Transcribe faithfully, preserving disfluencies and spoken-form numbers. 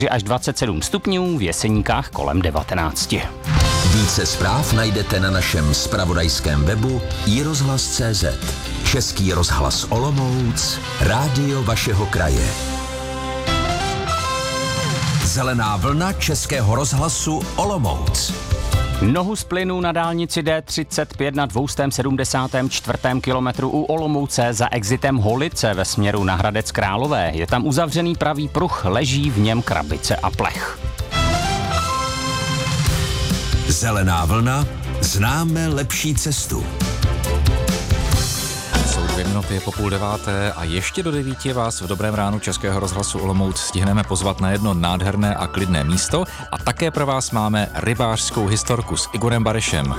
až dvacet sedm stupňů, v Jeseníkách kolem devatenáct. Více zpráv najdete na našem zpravodajském webu i rozhlas tečka cé zet. Český rozhlas Olomouc, rádio vašeho kraje. Zelená vlna Českého rozhlasu Olomouc. Nohu z plynu na dálnici D třicet pět na dvě stě sedmdesát čtyři kilometru u Olomouce za exitem Holice ve směru na Hradec Králové. Je tam uzavřený pravý pruh, leží v něm krabice a plech. Zelená vlna, známe lepší cestu. Jsou dvě minuty po půl deváté a ještě do devíti vás v dobrém ránu Českého rozhlasu Olomouc stihneme pozvat na jedno nádherné a klidné místo a také pro vás máme rybářskou historku s Igorem Barešem.